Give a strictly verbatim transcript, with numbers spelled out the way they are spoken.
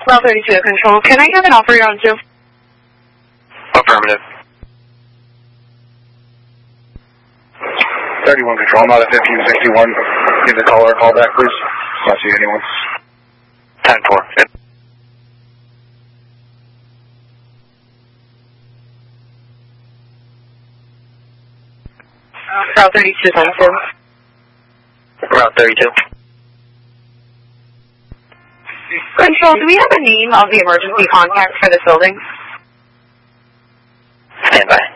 Route thirty-two Control. Can I have an operator on two? Affirmative. thirty-one Control, I'm out at fifteen sixty-one. Give the caller a call back, please. Not see anyone. ten four. Route thirty-two Control. Route thirty-two. Control, do we have a name of the emergency contact for this building? Stand by.